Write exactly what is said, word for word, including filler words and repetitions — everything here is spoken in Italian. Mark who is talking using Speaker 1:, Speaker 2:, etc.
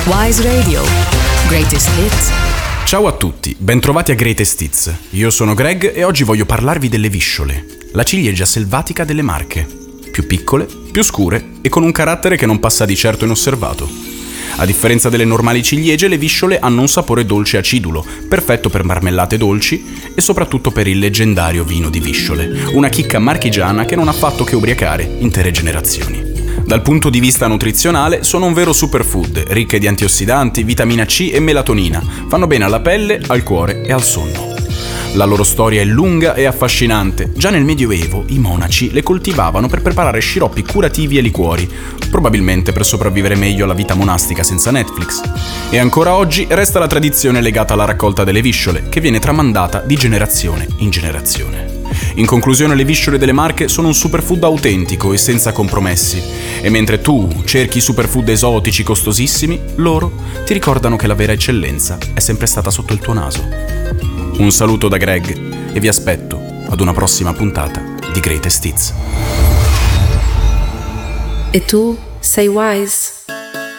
Speaker 1: Wise Radio. Greatest Hits.
Speaker 2: Ciao a tutti, bentrovati a Greatest Hits. Io sono Greg e oggi voglio parlarvi delle visciole, la ciliegia selvatica delle Marche. Più piccole, più scure e con un carattere che non passa di certo inosservato. A differenza delle normali ciliegie, le visciole hanno un sapore dolce acidulo, perfetto per marmellate dolci e soprattutto per il leggendario vino di visciole, una chicca marchigiana che non ha fatto che ubriacare intere generazioni. Dal punto di vista nutrizionale sono un vero superfood, ricche di antiossidanti, vitamina C e melatonina, fanno bene alla pelle, al cuore e al sonno. La loro storia è lunga e affascinante. Già nel Medioevo i monaci le coltivavano per preparare sciroppi curativi e liquori, probabilmente per sopravvivere meglio alla vita monastica senza Netflix. E ancora oggi resta la tradizione legata alla raccolta delle visciole, che viene tramandata di generazione in generazione. In conclusione, le visciole delle Marche sono un superfood autentico e senza compromessi. E mentre tu cerchi superfood esotici costosissimi, loro ti ricordano che la vera eccellenza è sempre stata sotto il tuo naso. Un saluto da Greg e vi aspetto ad una prossima puntata di Greatest Hits.
Speaker 1: E tu sei Wise?